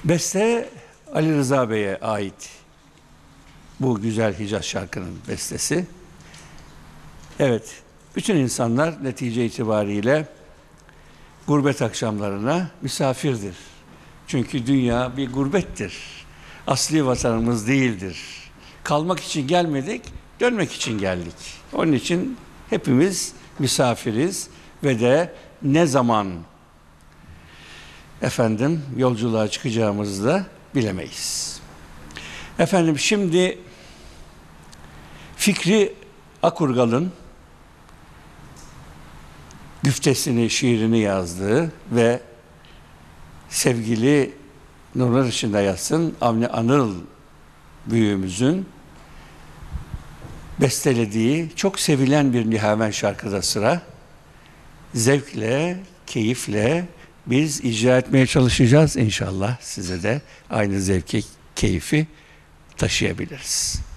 Beste Ali Rıza Bey'e ait bu güzel Hicaz şarkının bestesi. Evet, bütün insanlar netice itibariyle gurbet akşamlarına misafirdir. Çünkü dünya bir gurbettir. Asli vatanımız değildir. Kalmak için gelmedik, dönmek için geldik. Onun için hepimiz misafiriz ve de ne zaman yolculuğa çıkacağımızı da bilemeyiz. Şimdi Fikri Akurgal'ın güftesini, şiirini yazdığı ve sevgili nurlar içinde yatsın Avni Anıl büyüğümüzün bestelediği çok sevilen bir Nihaven şarkıda sıra. Zevkle, keyifle biz icra etmeye çalışacağız inşallah. Size de aynı zevki, keyfi taşıyabiliriz.